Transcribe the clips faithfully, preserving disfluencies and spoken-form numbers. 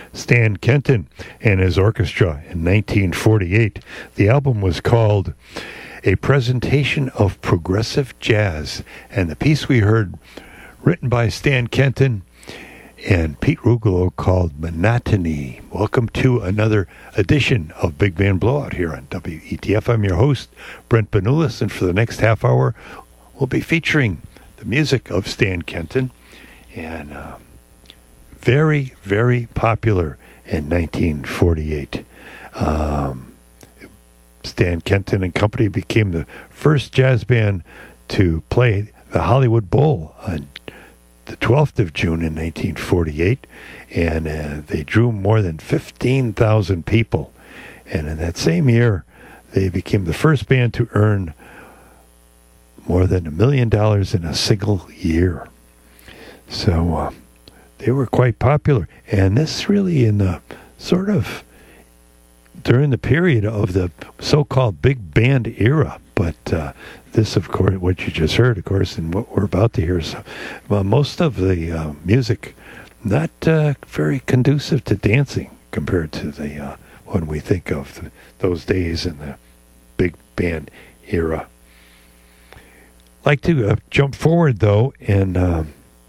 Stan Kenton and his orchestra in nineteen forty-eight. The album was called A Presentation of Progressive Jazz, and the piece we heard, written by Stan Kenton and Pete Rugolo, called Monotony. Welcome to another edition of Big Band Blowout here on W E T F. I'm your host, Brent Benulis, and for the next half hour, we'll be featuring the music of Stan Kenton, and uh, very, very popular in nineteen forty-eight. Um, Stan Kenton and Company became the first jazz band to play the Hollywood Bowl on the twelfth of June in nineteen forty-eight, and uh, they drew more than fifteen thousand people. And in that same year, they became the first band to earn more than a million dollars in a single year. So uh, they were quite popular. And this really in the sort of during the period of the so-called big band era. But uh, this, of course, what you just heard, of course, and what we're about to hear, so, well, most of the uh, music not uh, very conducive to dancing compared to the uh, when we think of the, those days in the big band era. Like to uh, jump forward, though, and uh,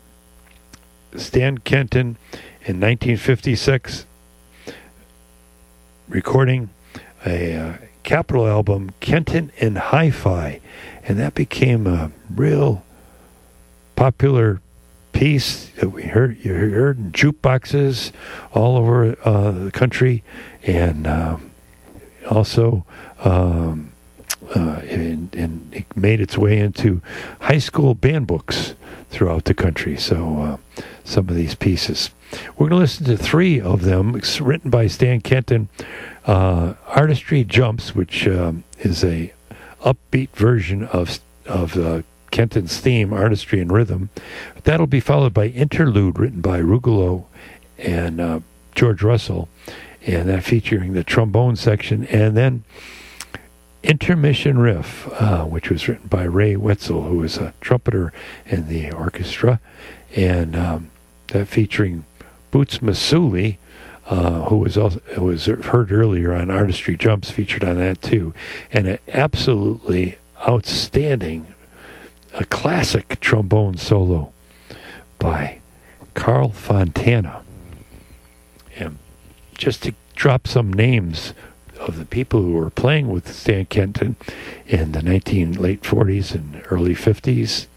Stan Kenton in nineteen fifty-six recording a uh, Capitol album, Kenton and Hi-Fi, and that became a real popular piece that we heard you heard in jukeboxes all over uh, the country, and uh, also um, uh, and, and it made its way into high school band books throughout the country. So uh, some of these pieces, we're going to listen to three of them. It's written by Stan Kenton. Uh, Artistry Jumps, which um, is a upbeat version of of uh, Kenton's theme, Artistry and Rhythm. That'll be followed by Interlude, written by Rugolo and uh, George Russell, and that featuring the trombone section, and then Intermission Riff, uh, which was written by Ray Wetzel, who was a trumpeter in the orchestra, and um, that featuring Boots Masouli, Uh, who was also who was heard earlier on Artistry Jumps, featured on that too, and an absolutely outstanding, a classic trombone solo by Carl Fontana. And just to drop some names of the people who were playing with Stan Kenton in the nineteen late forties and early fifties.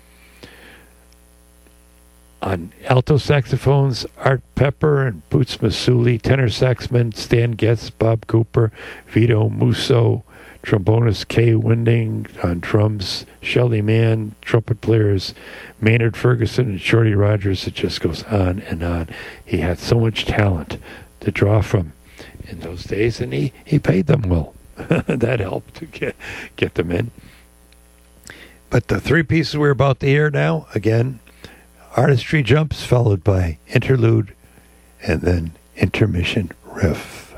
On alto saxophones, Art Pepper and Boots Masouli. Tenor saxman, Stan Getz, Bob Cooper, Vito Musso. Trombonist Kay Winding. On drums, Shelly Mann. Trumpet players, Maynard Ferguson and Shorty Rogers. It just goes on and on. He had so much talent to draw from in those days, and he, he paid them well. That helped to get, get them in. But the three pieces we're about to hear now, again, Artistry Jumps, followed by Interlude, and then Intermission Riff.